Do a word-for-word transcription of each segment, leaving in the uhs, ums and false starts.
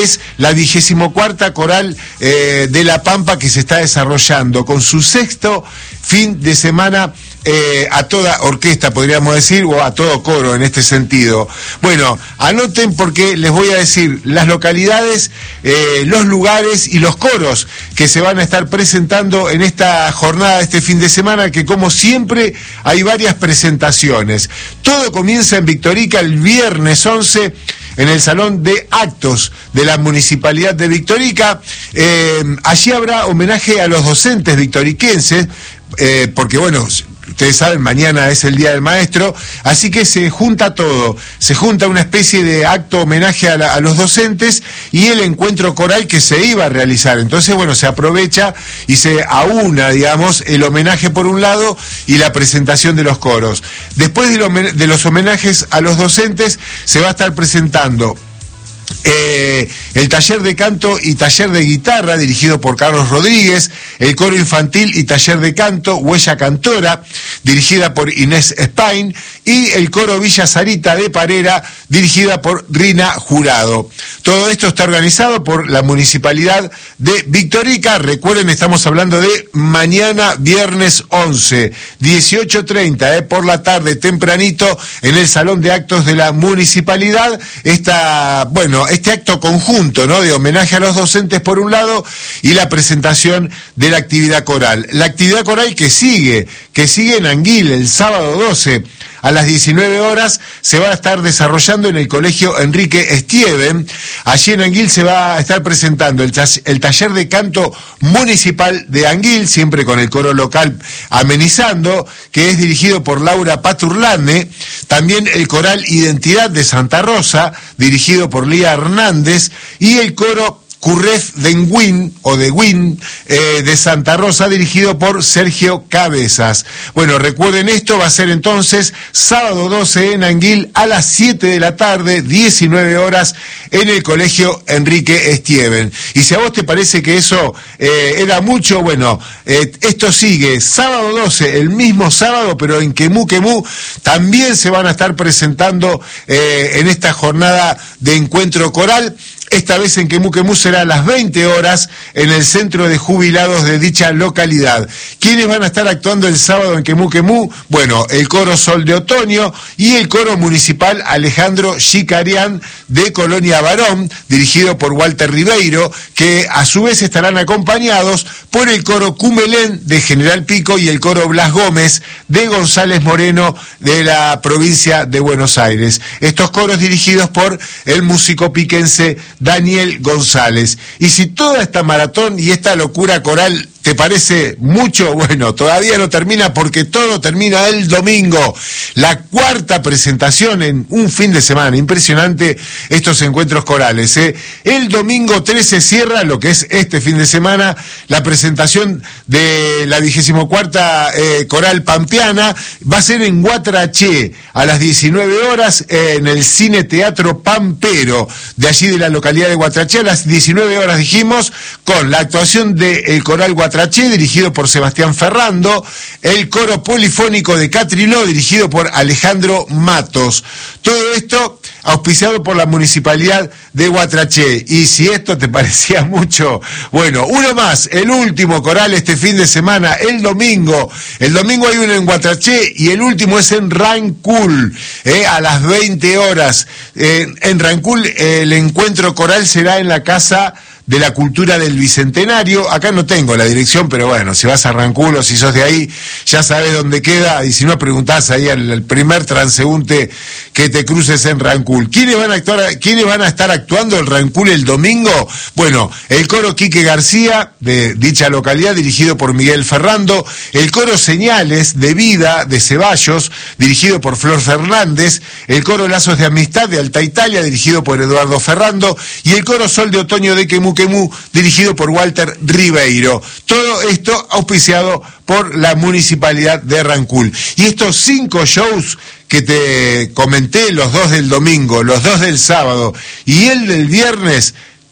es la vigésimo cuarta Coral eh, de La Pampa que se está desarrollando con su sexto fin de semana eh, a toda orquesta, podríamos decir, o a todo coro en este sentido. Bueno, anoten porque les voy a decir las localidades, eh, los lugares y los coros que se van a estar presentando en esta jornada de este fin de semana, que como siempre hay varias presentaciones. Todo comienza en Victorica el viernes once, en el Salón de Actos de la Municipalidad de Victorica. Eh, allí habrá homenaje a los docentes victoriquenses, eh, porque bueno, ustedes saben, mañana es el Día del Maestro, así que se junta todo, se junta una especie de acto homenaje a, la, a los docentes y el encuentro coral que se iba a realizar. Entonces, bueno, se aprovecha y se aúna, digamos, el homenaje por un lado y la presentación de los coros. Después de, lo, de los homenajes a los docentes, se va a estar presentando Eh, el taller de canto y taller de guitarra dirigido por Carlos Rodríguez, el coro infantil y taller de canto Huella Cantora dirigida por Inés Spain y el coro Villa Sarita de Parera dirigida por Rina Jurado. Todo esto está organizado por la Municipalidad de Victorica. Recuerden, estamos hablando de mañana viernes once, dieciocho treinta, eh, por la tarde, tempranito, en el Salón de Actos de la Municipalidad. Esta, bueno, este acto conjunto, ¿no?, de homenaje a los docentes por un lado y la presentación de la actividad coral. La actividad coral que sigue, que sigue en Anguil el sábado doce a las diecinueve horas, se va a estar desarrollando en el Colegio Enrique Estieven. Allí en Anguil se va a estar presentando el, el taller de canto municipal de Anguil, siempre con el coro local amenizando, que es dirigido por Laura Paturlane. También el coral Identidad de Santa Rosa, dirigido por Lía Hernández, y el coro Curref de Nguin, o de Win, eh, de Santa Rosa, dirigido por Sergio Cabezas. Bueno, recuerden, esto va a ser entonces sábado doce en Anguil a las siete de la tarde, diecinueve horas, en el Colegio Enrique Estieven. Y si a vos te parece que eso eh, era mucho, bueno, eh, esto sigue sábado doce, el mismo sábado, pero en Quemú Quemú también se van a estar presentando eh, en esta jornada de encuentro coral. Esta vez en Quemú Quemú será a las veinte horas en el centro de jubilados de dicha localidad. ¿Quiénes van a estar actuando el sábado en Quemú Quemú? Bueno, el coro Sol de Otoño y el coro municipal Alejandro Chicarián de Colonia Barón, dirigido por Walter Ribeiro, que a su vez estarán acompañados por el coro Cumelén de General Pico y el coro Blas Gómez de González Moreno de la provincia de Buenos Aires. Estos coros dirigidos por el músico piquense Daniel González. Y si toda esta maratón y esta locura coral ¿te parece mucho? Bueno, todavía no termina, porque todo termina el domingo. La cuarta presentación en un fin de semana. Impresionante estos encuentros corales, ¿eh? El domingo trece cierra lo que es este fin de semana, la presentación de la vigésimo cuarta eh, Coral Pampeana. Va a ser en Guatraché a las diecinueve horas eh, en el Cine Teatro Pampero, de allí de la localidad de Guatraché, a las diecinueve horas dijimos, con la actuación del Coral Guatraché Traché, dirigido por Sebastián Ferrando, el coro polifónico de Catriló, dirigido por Alejandro Matos. Todo esto auspiciado por la Municipalidad de Guatraché. Y si esto te parecía mucho, bueno, uno más, el último coral este fin de semana, el domingo. El domingo hay uno en Guatraché y el último es en Rancul, eh, a las veinte horas. Eh, en Rancul eh, el encuentro coral será en la Casa de la Cultura del Bicentenario. Acá no tengo la dirección, pero bueno, si vas a Rancul o si sos de ahí, ya sabes dónde queda, y si no, preguntás ahí al, al primer transeúnte que te cruces en Rancul. ¿Quiénes van a actuar, quiénes van a estar actuando en Rancul el domingo? Bueno, el coro Quique García, de dicha localidad, dirigido por Miguel Ferrando, el coro Señales de Vida de Ceballos, dirigido por Flor Fernández, el coro Lazos de Amistad de Alta Italia, dirigido por Eduardo Ferrando, y el coro Sol de Otoño de Quemú Quemú, dirigido por Walter Ribeiro. Todo esto auspiciado por la Municipalidad de Rancul. Y estos cinco shows que te comenté, los dos del domingo, los dos del sábado y el del viernes,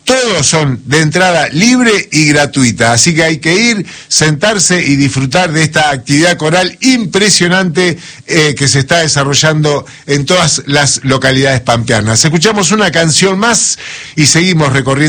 todos son de entrada libre y gratuita, así que hay que ir, sentarse y disfrutar de esta actividad coral impresionante eh, que se está desarrollando en todas las localidades pampeanas. Escuchamos una canción más y seguimos recorriendo